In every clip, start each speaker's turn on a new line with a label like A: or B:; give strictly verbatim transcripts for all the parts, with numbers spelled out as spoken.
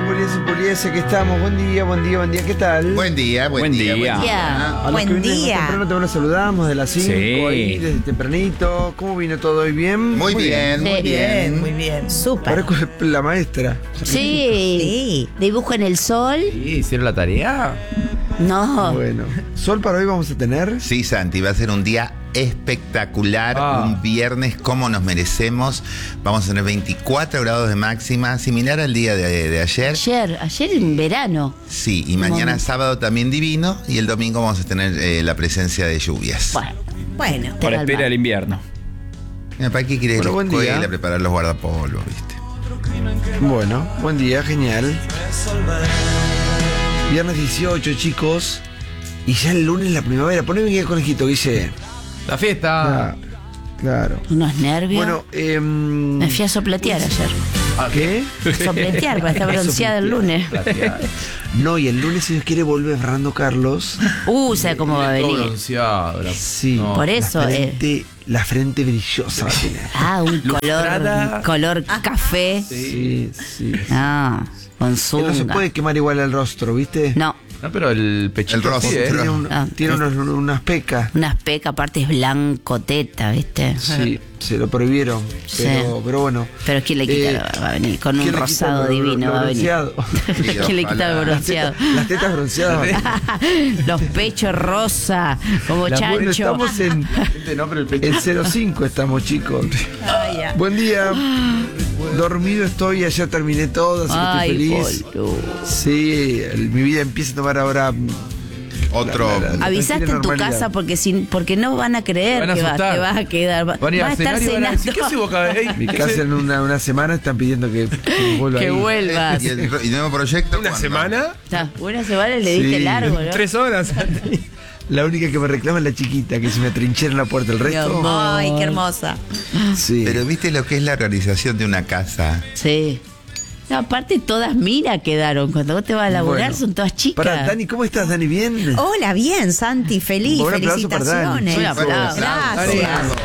A: Puliese, Puliese, que estamos. Buen día, buen día, buen día. ¿Qué tal?
B: Buen día, buen,
C: Buen
B: día,
C: día.
B: buen día.
A: A los
D: Buen
A: que vienen
D: día.
A: más temprano te saludamos de las cinco,
C: Sí.
A: ahí, desde tempranito. ¿Cómo vino todo hoy? ¿Bien?
B: Muy bien, muy
D: Sí.
B: bien.
D: Muy bien. Súper.
A: Parezco la maestra.
E: Sí.
D: Sí.
E: Dibujo en el sol.
C: Sí, ¿hicieron la tarea?
E: No.
A: Bueno, ¿sol para hoy vamos a tener?
B: Sí, Santi, va a ser un día espectacular,
C: Ah.
B: un viernes como nos merecemos. Vamos a tener veinticuatro grados de máxima, similar al día de, de ayer.
E: Ayer, ayer en verano.
B: Sí, y mañana
E: Momento.
B: sábado también divino, y el domingo vamos a tener eh, la presencia de lluvias.
E: Bueno,
D: Bueno.
C: Por
E: Te
C: espera
E: calma.
C: del invierno.
B: Mira, ¿para qué quieres ir a
A: Bueno,
B: la
A: buen día.
B: escuela, preparar los guardapolvos, viste?
A: Bueno, buen día, genial. Viernes dieciocho, chicos. Y ya el lunes la primavera. Poneme aquí el conejito, Guille.
C: La fiesta.
A: Claro, claro.
E: unos nervios.
A: Bueno, eh,
E: Me fui a sopletear ayer.
A: ¿qué?
E: Sopletear para estar bronceada el lunes.
A: No, y el lunes, si Dios quiere, vuelve Fernando Carlos.
E: Uh, sé cómo va a
C: Todo
E: venir.
C: bronceado. la-
A: Sí.
C: No.
E: Por eso,
A: La
E: eh.
A: frente, la frente brillosa va a tener.
E: Ah, un color,
C: Lustrada.
E: un color café.
A: Sí, sí.
E: Ah, con
A: Que
E: zunga.
A: no se puede quemar igual el rostro, ¿viste?
E: No,
C: No, pero el pechito
B: El rostro.
C: sí, ¿eh?
A: Tiene, un-
E: Ah,
A: tiene
E: es-
A: unos- unas pecas.
E: unas pecas, aparte es blanco, teta, ¿viste?
A: Sí, se lo prohibieron.
E: Sí.
A: Pero, pero bueno.
E: Pero ¿quién le quita?
A: Eh,
E: va a venir con un
A: ¿quién le quita
E: rosado
A: lo- lo-
E: divino,
A: lo
E: va a venir.
A: bronceado?
E: ¿Quién le quita
B: ojalá.
E: el
A: Las
E: bronceado?
A: tetas, las tetas bronceadas.
E: Los pechos rosa, como
A: La- bueno,
E: chancho.
A: estamos en,
C: No, pero el pechito.
A: en cero cinco estamos, chicos. Buen día. Dormido estoy, ayer terminé todo, así que
E: Ay,
A: estoy feliz.
E: boludo.
A: Sí, el- mi vida empieza a tomar ahora.
B: Otro.
A: La- la- la-
E: Avisaste en tu
A: normalidad.
E: casa porque sin, porque no van a creer
C: Van a
E: que, va-
C: asustar.
E: que vas a quedar. Va,
C: Van a ir
E: vas a
C: al
E: estar
C: escenario y van a decir, ¿qué haces
E: cenando.
C: vos acá? Ey,
A: Mi
C: ¿qué
A: casa
C: haces?
A: en una, una semana están pidiendo que, que vuelva
E: Que
A: ahí.
E: vuelvas.
B: ¿Y el, y nuevo proyecto?
F: ¿Una
B: cuándo?
F: semana?
E: Ya, una semana le diste
A: Sí.
E: largo, ¿no?
F: ¿Tres horas?
A: La única que me reclama es la chiquita, que se me trinchera en la puerta. El resto.
E: amor.
D: Ay, qué hermosa.
A: Sí.
B: Pero viste lo que es la organización de una casa.
E: Sí. No, aparte todas mira quedaron. Cuando vos te vas a laburar
A: Bueno.
E: son todas chicas.
A: Pará, Dani, ¿cómo estás, Dani? ¿Bien?
D: Hola, bien, Santi, feliz,
A: Un aplauso para Dani,
D: felicitaciones.
E: Un aplauso.
D: Gracias.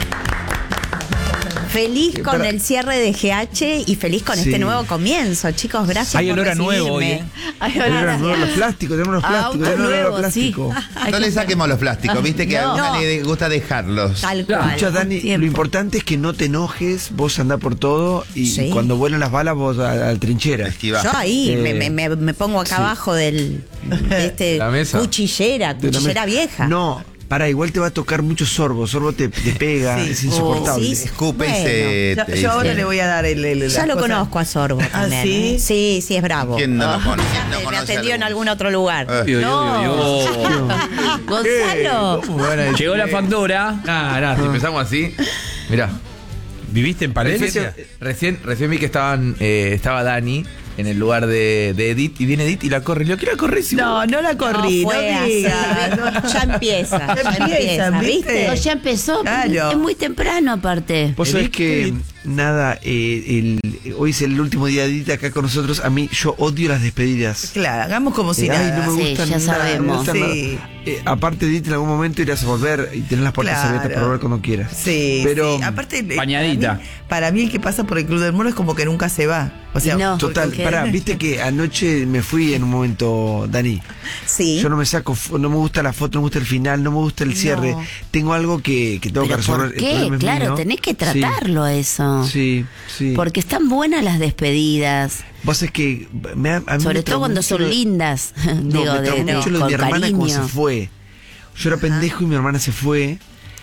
D: Feliz
A: Que
D: con
A: para-
D: el cierre de G H y feliz con
A: Sí.
D: este nuevo comienzo, chicos. Gracias
C: Hay
D: por
C: olor a nuevo hoy,
D: recibirme.
C: ¿eh?
E: Ay,
A: Tenemos
E: ahora-
A: los nuevos, los plásticos, tenemos los plásticos,
E: Auto
A: tenemos los
E: nuevo, sí.
A: plásticos.
E: Hay
B: No
E: que-
B: le saquemos los plásticos, viste que a
E: No.
B: una le gusta dejarlos.
D: Tal cual.
A: Escucha, Dani,
E: tiempo.
A: lo importante es que no te enojes, vos andás por todo y,
D: Sí.
A: y cuando vuelan las balas vos a, a la trinchera.
B: Esquiva.
D: Yo ahí
A: Eh,
D: me, me- me- me pongo acá abajo del de este
C: La mesa.
D: cuchillera,
A: De una
D: cuchillera
A: me-
D: vieja.
A: No, pará, igual te va a tocar mucho sorbo, sorbo te, te pega,
F: Sí.
A: es insoportable.
D: Oh, sí.
B: Escupe y
D: Bueno.
B: se.
F: Yo,
B: te-
F: yo ahora
B: se-
F: le voy a dar el... el-
D: Ya
F: las
D: lo
F: cosas.
D: conozco a Sorbo
F: ¿Ah,
D: también.
F: sí?
D: ¿eh? Sí, sí, es bravo.
B: ¿Quién no lo conoce? ¿Quién no
D: Me
B: conoce
D: atendió en
B: algún-
D: algún otro lugar.
B: Eh.
C: Yo, yo,
E: No.
C: yo, yo.
E: Gonzalo.
C: Llegó la factura. Ah, nada, si empezamos así. Mirá.
F: ¿Viviste en Palencia?
C: Recién, recién, recién vi que estaban, eh, estaba Dani en el lugar de, de Edith y viene Edith y la corre. Le digo, ¿qué la corres?
F: No, no la corrí, no,
D: fue así.
F: digas. No.
D: Ya empieza, ya
F: Ya
D: empieza,
F: empieza,
D: ¿viste?
F: ¿viste?
E: No, ya empezó.
F: Claro.
E: Es muy temprano aparte.
A: Vos sabés
F: Edith,
A: que,
F: Edith.
A: nada, eh, el- hoy es el último día de Edith acá con nosotros. A mí, yo odio las despedidas.
F: Claro, hagamos como si
A: Eh, ay,
F: nada.
A: no me
E: Sí,
A: gustan
E: ya
A: nada, no me
E: sabemos.
A: gustan
F: Sí.
A: nada. Eh, aparte, Edith, en algún momento irás a volver y tenés las puertas
F: Claro.
A: abiertas para volver cuando quieras.
F: Sí,
A: pero
F: sí. Aparte, eh,
C: Bañadita.
F: Para mí, para mí el que pasa por el Club del Moro es como que nunca se va. O sea,
E: Y no.
A: total,
E: porque-
A: pará, viste que anoche me fui en un momento, Dani.
D: Sí.
A: Yo no me saco, fo- no me gusta la foto, no me gusta el final, no me gusta el cierre.
D: No.
A: Tengo algo que, que tengo que
E: ¿Pero
A: resolver.
E: por
A: El
E: qué?
A: problema es
E: Claro,
A: mío.
E: tenés que
A: Sí.
E: tratarlo eso.
A: Sí, sí.
E: Porque están buenas las despedidas.
A: Vos es que me, ha- a mí
E: Sobre
A: me
E: todo
A: traumó
E: cuando
A: mucho
E: son
A: lo-
E: lindas.
A: No,
E: Digo,
A: me
E: de,
A: traumó
E: de-
A: mucho lo de
E: con
A: mi hermana
E: cariño.
A: cuando se fue. Yo era pendejo y mi hermana se fue.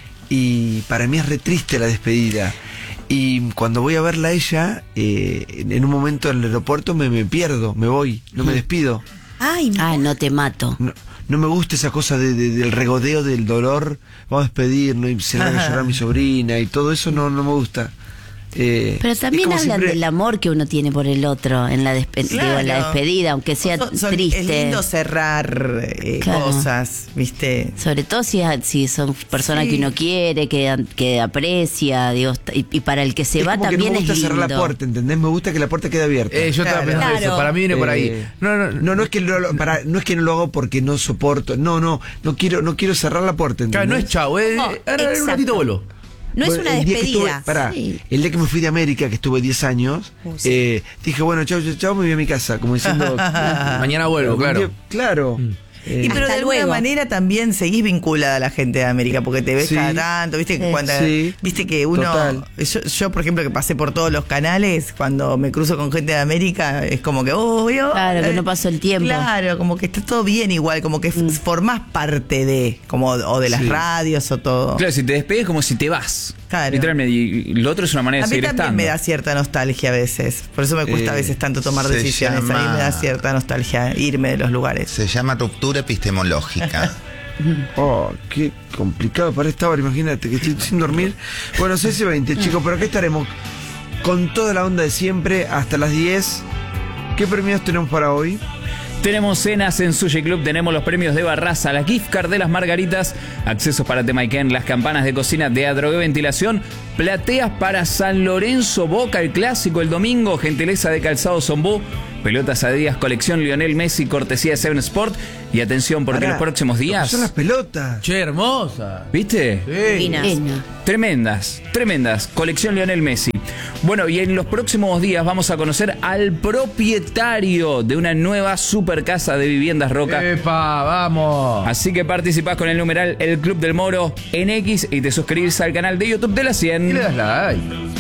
A: Y para mí es re triste la despedida. Y cuando voy a verla a ella, eh, en en un momento en el aeropuerto me, me pierdo, me voy, no me despido.
D: Ay, no.
E: Ah, no te mato.
A: No, no me gusta esa cosa de, de- del regodeo del dolor. Vamos a despedirnos y se larga a llorar mi sobrina y todo eso no, no me gusta. Eh,
E: Pero
A: es
E: también
A: como
E: hablan
A: siempre-
E: del amor que uno tiene por el otro en la, despe- digo, en la
F: Claro.
E: despedida, aunque sea
F: Son- son-
E: triste.
F: Es lindo cerrar eh,
E: Claro.
F: cosas, ¿viste?
E: Sobre todo si, si son personas
F: Sí.
E: que uno quiere, que, que aprecia, digo, y, y para el que se
A: es
E: va
A: como que
E: también
A: no me gusta
E: es
A: cerrar
E: lindo.
A: la puerta, ¿entendés? Me gusta que la puerta quede abierta.
C: Eh, yo estaba
F: Claro.
C: pensando
D: Claro.
C: eso. Para mí viene por ahí.
A: Eh,
C: No, no,
A: no, no es que lo, lo- para, no es que no lo hago porque no soporto. No, no, no quiero, no quiero cerrar la puerta,
C: Claro,
A: ¿entendés?
C: no es chau, eh.
D: Oh,
C: Ahora en un
D: exacto.
C: ratito vuelvo.
D: No es una
A: el día que
D: despedida.
A: estuve- pará,
E: Sí.
A: el día que me fui de América, que estuve diez años,
D: Uh, sí.
A: eh, dije, bueno, chau, chau, chau, me voy a mi casa, como diciendo...
C: Mañana vuelvo, claro.
A: Claro. Eh,
F: Y pero
D: Hasta
F: de alguna
D: luego.
F: manera también seguís vinculada a la gente de América, porque te ves
A: Sí.
F: cada tanto, viste que
D: Sí.
F: cuando,
A: Sí.
F: viste que uno,
A: Total.
F: yo, yo por ejemplo que pasé por todos los canales, cuando me cruzo con gente de América, es como que, oh, yo,
E: Claro, que no pasó el tiempo.
F: Claro, como que está todo bien igual, como que f- formás parte de, como, o de las
A: Sí.
F: radios o todo.
G: Claro, si te despedes como si te vas.
F: Claro.
G: Literalmente. Y lo otro es una manera
F: A
G: de
F: mí
G: seguir
F: también
G: estando.
F: me da cierta nostalgia a veces, por eso me cuesta
A: Eh,
F: a veces tanto tomar
B: se
F: decisiones, a mí
B: llama-
F: me da cierta nostalgia irme de los lugares.
B: Se llama ruptura epistemológica.
A: Oh, qué complicado para esta hora, imagínate que estoy sin dormir. Bueno, seis y veinte, chicos, pero aquí estaremos con toda la onda de siempre hasta las diez. ¿Qué premios tenemos para hoy?
G: Tenemos cenas en Sushi Club, tenemos los premios de Barraza, la gift card de las margaritas, accesos para Temaiken, las campanas de cocina, teatro de ventilación, plateas para San Lorenzo, Boca, el clásico el domingo, gentileza de Calzado Zombú, pelotas Adidas, colección Lionel Messi, cortesía de Seven Sport. Y atención, porque
A: Pará,
G: los próximos
A: lo que
G: días...
A: son las pelotas.
C: Che, hermosa.
G: ¿Viste?
D: Divinas.
E: Genia.
G: Tremendas, tremendas. Colección Lionel Messi. Bueno, y en los próximos días vamos a conocer al propietario de una nueva super casa de viviendas Roca.
C: ¡Epa, vamos!
G: Así que participás con el numeral El Club del Moro en X y te suscribís al canal de YouTube de la
C: Y
G: cien.
C: le das like.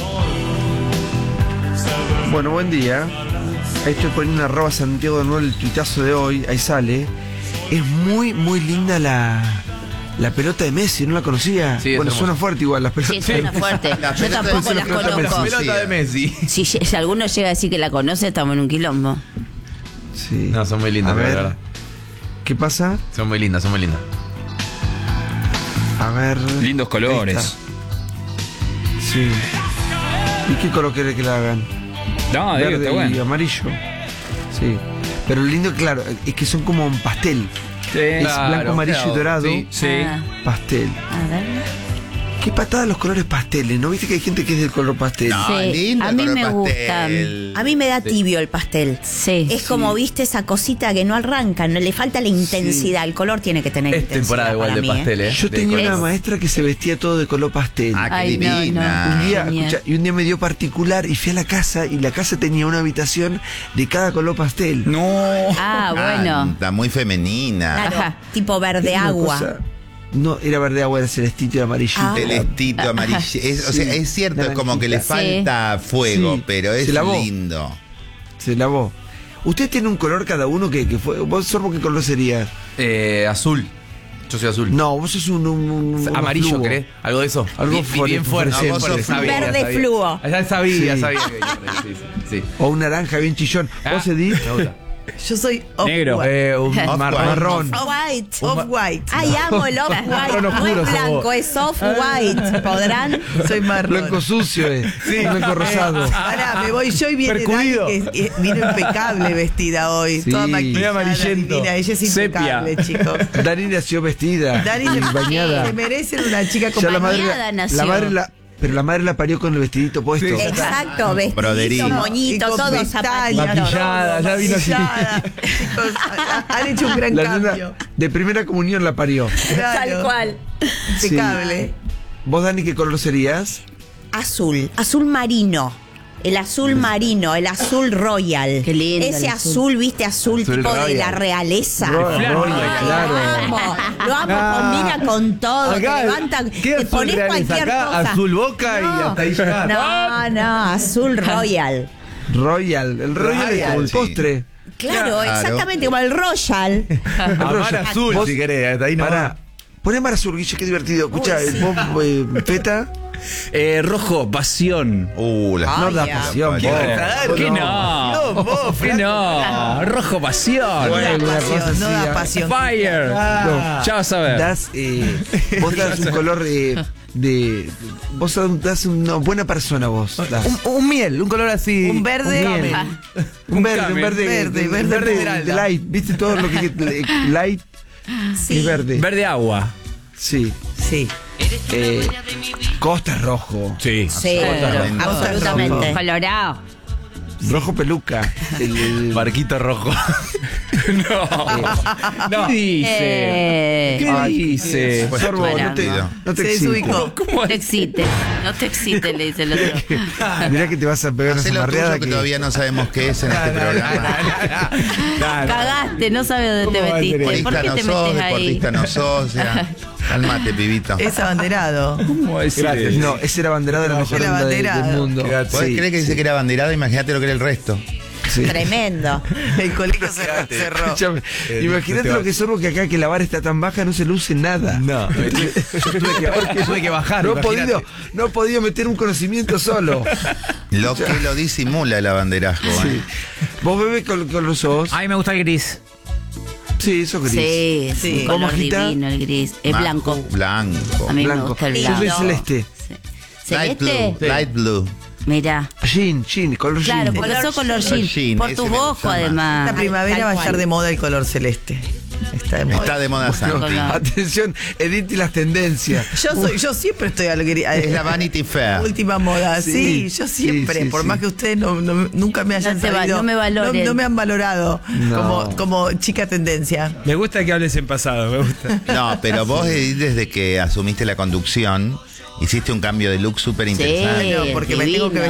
A: Bueno, buen día. Ahí estoy poniendo arroba Santiago de nuevo el tuitazo de hoy. Ahí sale. Es muy, muy linda la, la pelota de Messi. ¿No la conocía?
C: Sí, es
A: bueno,
C: hermosa.
A: suena fuerte igual las
E: Sí,
A: pelotas.
E: suena fuerte.
B: La
E: Yo
B: pelota
E: tampoco
B: es
E: las
B: una pelota
E: conozco.
B: de Messi.
C: Pelota de Messi.
E: Si, si alguno llega a decir que la conoce, estamos en un quilombo.
A: Sí.
C: No, son muy lindas,
A: A
C: la
A: ver.
C: verdad.
A: ¿Qué pasa?
C: Son muy lindas, son muy lindas.
A: A ver.
G: Lindos
A: Ahí
G: colores.
A: está. Sí. ¿Y qué color quiere que la hagan?
G: No, digo,
A: Verde
G: está
A: y
G: bueno.
A: amarillo. Sí. Pero lo lindo, claro, es que son como un pastel.
G: Sí.
A: Es
C: Claro,
A: blanco, amarillo
C: claro,
A: y dorado.
C: sí.
G: Sí.
E: Ah,
A: Pastel.
E: a ver.
A: Qué patada los colores pasteles, ¿no? ¿Viste que hay gente que es del color pastel?
B: No,
E: Sí,
B: lindo
E: a
B: el
E: mí
B: color
E: me
B: pastel.
D: A mí me da tibio el pastel.
E: Sí.
D: Es como, viste, esa cosita que no arranca, no le falta la intensidad. El color tiene que tener
C: Es
D: intensidad
C: temporada igual
D: para
C: de
D: mí, ¿eh?
C: pastel, ¿eh?
A: Yo
C: De
A: tenía
C: color.
A: una maestra que se vestía todo de color pastel.
B: Ah, qué
E: Ay, no, no.
B: divina.
A: Un día,
E: genial.
A: escucha, y un día me dio particular y fui a la casa y la casa tenía una habitación de cada color pastel.
G: No.
E: Ah, bueno.
B: Está muy femenina.
D: Claro,
E: Ajá.
D: tipo verde
A: Una
D: agua.
A: cosa- no, era verde agua, era celestito y amarillito.
D: Ah.
B: Celestito, amarillo. Es, o sea,
A: Sí,
B: es cierto, es como que le
A: naranjita.
B: falta fuego,
A: Sí,
B: pero es
A: se lavó.
B: lindo.
A: Se lavó. ¿Usted tiene un color cada uno que, que fue? ¿Vos, Sorbo, qué color serías?
C: Eh, azul. Yo soy azul.
A: No, vos sos un... un- un- un
C: Amarillo,
A: fluo.
C: ¿querés? ¿Algo de eso?
A: Algo
C: bien,
A: fuerte,
C: bien fuerte.
B: fluorescente.
C: No, vos sos
B: Sabía,
D: Verde
C: sabía.
D: fluo.
C: Ya sabía,
A: Sí.
C: sabía. que- Sí, sí, sí.
A: O un naranja bien chillón.
C: Ah,
A: ¿Vos, Edith?
C: me gusta.
F: Yo soy off
G: Negro.
F: white.
C: Eh, un
B: Off-white.
A: Marrón.
D: White.
F: Off white.
D: Ay, amo el off white.
C: Marrón
D: No
C: oscuro
D: es
C: sos
D: blanco,
C: vos.
D: es off white. ¿Podrán?
F: Soy marrón.
A: Blanco sucio, eh. Sí. Blanco rosado.
F: Pará, me voy yo y viene
C: Percudido.
F: Dani, que es- vino impecable vestida hoy.
A: Sí.
F: Toda
A: Muy
F: maquillada,
C: amarillento.
F: divina. Ella es impecable,
G: Sepia.
F: chicos.
A: Dani nació vestida.
F: Dani
A: y
F: se,
A: bañada.
F: se merecen una chica con
A: Ya la madre,
E: bañada nació.
A: la madre la, pero la madre la parió con el vestidito puesto.
D: Exacto, vestidito,
B: Broderino.
D: moñito,
F: Y con
D: todo
F: pestañas,
D: zapatito.
C: Maquillada, ya vino así.
F: maquillada. Chicos, ha- han hecho un gran
A: La
F: cambio.
A: nena de primera comunión la parió.
F: Claro.
D: Tal cual.
F: Impecable.
A: ¿Vos, Dani, qué color serías?
D: Azul, azul marino. El azul marino, el azul royal.
E: Qué lindo
D: Ese
E: el
D: azul,
E: azul.
D: viste, azul,
C: Azul
D: tipo de
C: royal.
D: la realeza.
A: Ro-
G: Claro.
A: Royal, claro.
D: Lo amo, lo amo,
C: Ah.
D: combina con todo,
C: Acá,
D: te levanta,
C: ¿qué
D: te
C: azul
D: pones
C: real es
D: cualquier
C: acá?
D: cosa.
C: Azul boca y
D: No.
C: hasta ahí ya.
D: No, no, azul royal.
A: Royal. El Royal es como el
B: sí.
A: postre.
D: Claro,
B: Claro.
D: exactamente como el royal.
C: Amar azul,
A: Vos-
C: si querés. Hasta ahí no
A: Pará.
C: va.
A: Poné Mar Azul, Guille, qué divertido. Escucha, vos, eh, Feta,
G: Eh, rojo, pasión.
B: Uh, las
A: no da
D: Ay,
A: pasión.
B: ¿qué
A: vos.
B: vas
G: ¿Por qué no?
C: No, vos,
G: ¿Qué no? Rojo, pasión.
F: No da
A: Bueno, una cosa
F: pasión, no
A: así,
F: da
A: ah.
F: pasión.
G: Fire.
C: Ah.
G: Ya vas a ver.
A: Das, eh, vos das un color eh, de. Vos das una buena persona, vos. das.
C: Un, un miel, un color así.
F: Un verde.
A: Un miel.
E: Ah,
A: Un verde, un
G: camel.
A: verde,
F: Verde,
A: de-
F: verde
A: verde de,
C: esmeralda.
A: de light. ¿Viste todo lo que eh, light
D: Sí.
A: es verde?
G: Verde agua.
A: Sí.
F: Sí.
A: Eh, Costa es rojo.
G: Sí.
D: Sí,
B: Absolutamente.
D: absolutamente.
E: Colorado.
A: Rojo peluca. El, el-
C: Barquito rojo.
G: No. ¿Qué dice?
E: Eh,
G: ¿Qué
A: Ay,
G: dice?
A: Sorbo,
E: Pará.
A: no te, no te
F: Se
A: excites.
F: desubicó.
G: ¿Cómo
E: no te excites, no te excites, le dice el otro.
A: Mirá que te vas a pegar una
B: Hacé lo tuyo
A: zamarreada
B: que
A: que...
B: todavía no sabemos qué es en este programa.
E: Cagaste, no sabes dónde te
G: ¿Cómo va a ser
E: metiste.
G: eso?
E: ¿Por qué
B: Deportista
E: te
B: no sos,
E: metes ahí?
B: deportista no sos. Ya. Cálmate, pibito.
F: Es abanderado.
G: ¿Cómo decir
A: Gracias.
G: eso?
A: No, ese era abanderado de la mejor
F: era
A: onda de- del
F: abanderado.
A: mundo.
B: ¿Podés
A: Sí,
B: creer que dice que era abanderado? Imagínate lo que era el resto.
A: sí.
D: Tremendo.
F: El colegio se cerró.
A: Escuchame, Imagínate lo que es Sorbo, que acá que la vara está tan baja no se luce nada.
C: No, yo tuve que, tuve que bajar.
A: No he,
C: imagínate.
A: podido, no he podido meter un conocimiento solo.
B: Lo que lo disimula el abanderazgo. ¿eh?
A: ¿Vos bebés con, con los ojos?
H: A mí me gusta el gris.
A: Sí, eso gris.
E: Sí, es
F: Sí.
E: un color
A: ¿Momajita?
E: divino el gris. Es
B: Majo,
E: blanco.
B: Blanco.
E: A mí me
A: Blanco.
E: gusta el
A: Yo
E: blanco.
A: soy celeste.
B: Light
E: ¿Celeste?
B: blue. Light blue.
E: Mirá.
A: Jean, jean, color
E: Claro,
A: jean.
E: por eso color jean.
B: jean,
E: Por
B: ese
E: tu
B: me
E: ojo,
B: gusta más.
E: además.
F: Esta primavera
D: Tal
F: va a estar
D: cual.
F: de moda el color celeste. Está de moda.
B: Está de moda Santi.
E: Con la-
A: Atención, Edith y las tendencias.
F: Yo soy, yo siempre estoy a lo que
B: Es la Vanity Fair.
F: última moda. Sí,
A: Sí,
F: yo
A: sí,
F: siempre,
A: sí,
F: por
A: sí.
F: más que ustedes no, no- nunca me hayan
E: No te va-
F: sabido,
E: no me valoren.
F: no, no me han valorado
A: No.
F: como, como chica tendencia.
H: Me gusta que hables en pasado, me gusta.
B: No, pero vos, Edith, desde que asumiste la conducción, hiciste un cambio de look súper interesante.
E: Sí,
F: Claro, porque me tengo que
E: divino.